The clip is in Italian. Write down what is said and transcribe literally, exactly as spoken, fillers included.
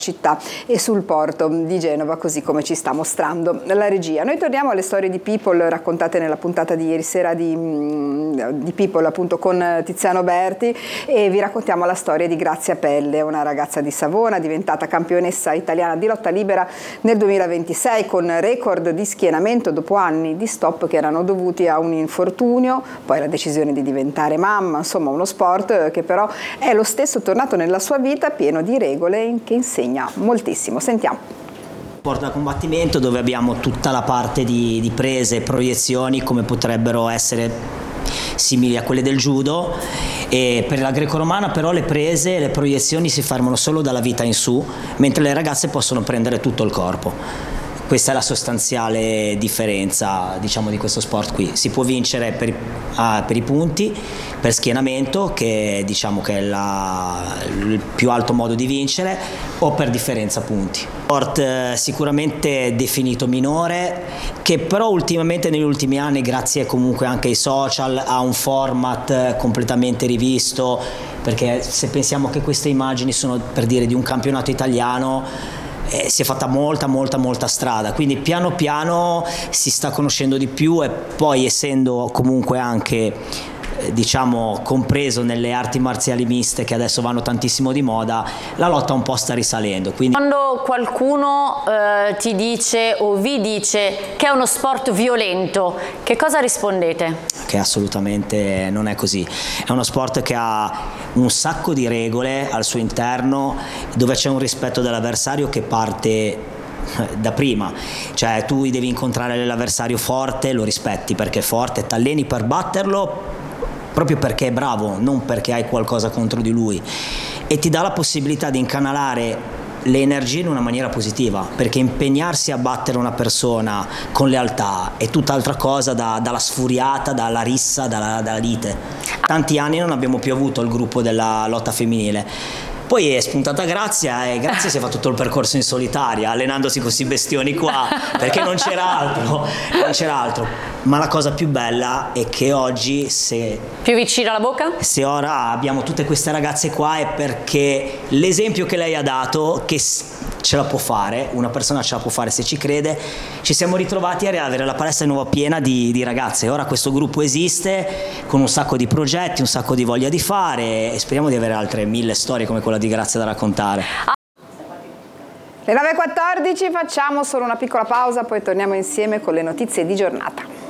città e sul porto di Genova, così come ci sta mostrando la regia. Noi torniamo alle storie di People raccontate nella puntata di ieri sera di, di People, appunto con Tiziano Berti, e vi raccontiamo la storia di Grazia Pelle, una ragazza di Savona diventata campionessa italiana di lotta libera nel duemilaventisei con record di schienamento dopo anni di stop che erano dovuti a un infortunio, poi la decisione di diventare mamma, insomma uno sport che però è lo stesso tornato nella sua vita pieno di regole che insegna moltissimo. Sentiamo. Sport da combattimento dove abbiamo tutta la parte di, di prese e proiezioni come potrebbero essere simili a quelle del judo, e per la greco-romana però le prese e le proiezioni si fermano solo dalla vita in su, mentre le ragazze possono prendere tutto il corpo. Questa è la sostanziale differenza, diciamo, di questo sport qui. Si può vincere per, ah, per i punti, per schienamento, che diciamo che è la, il più alto modo di vincere, o per differenza punti. Sport eh, sicuramente definito minore, che però ultimamente negli ultimi anni, grazie comunque anche ai social, ha un format completamente rivisto, perché se pensiamo che queste immagini sono, per dire, di un campionato italiano, Eh, si è fatta molta molta molta strada, quindi piano piano si sta conoscendo di più, e poi essendo comunque anche eh, diciamo compreso nelle arti marziali miste che adesso vanno tantissimo di moda, la lotta un po' sta risalendo. Quindi quando qualcuno eh, ti dice o vi dice che è uno sport violento, che cosa rispondete? Che assolutamente non è così. È uno sport che ha un sacco di regole al suo interno, dove c'è un rispetto dell'avversario che parte da prima, cioè tu devi incontrare l'avversario forte, lo rispetti perché è forte, t'alleni per batterlo proprio perché è bravo, non perché hai qualcosa contro di lui, e ti dà la possibilità di incanalare le energie in una maniera positiva, perché impegnarsi a battere una persona con lealtà è tutt'altra cosa da, dalla sfuriata, dalla rissa, dalla, dalla lite. Tanti anni non abbiamo più avuto il gruppo della lotta femminile. Poi è spuntata Grazia, e Grazia si fa tutto il percorso in solitaria, allenandosi con questi bestioni qua, perché non c'era altro, non c'era altro. Ma la cosa più bella è che oggi, se più vicino alla bocca? Se ora abbiamo tutte queste ragazze qua, è perché l'esempio che lei ha dato, che ce la può fare, una persona ce la può fare se ci crede, ci siamo ritrovati a avere la palestra nuova piena di, di ragazze. Ora questo gruppo esiste con un sacco di progetti, un sacco di voglia di fare, e speriamo di avere altre mille storie come quella di Grazia da raccontare. Le nove e quattordici, facciamo solo una piccola pausa, poi torniamo insieme con le notizie di giornata.